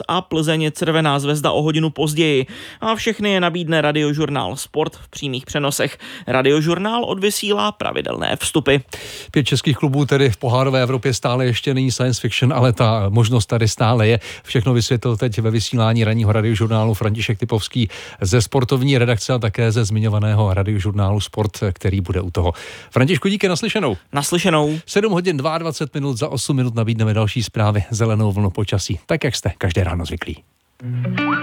a Plzeň Červená Zvezda o hodinu později. A všechny je nabídne Radiožurnál Sport v přímých přenosech. Radiožurnál odvysílá pravidelné vstupy. 5 českých klubů tedy v pohárové Evropě stále ještě není science fiction, ale ta možnost tady stále je. Všechno vysvětlil teď ve vysílání ranního Radiožurnálu František Typovský ze sportovní redakce a také ze zmiňovaného Radiožurnálu Sport, který bude u toho. Františku, díky, naslyšenou. Naslyšenou. 7 hodin 22 minut, za 8 minut nabídneme další zprávy, zelenou vlnu počasí, tak jak jste každé ráno zvyklí.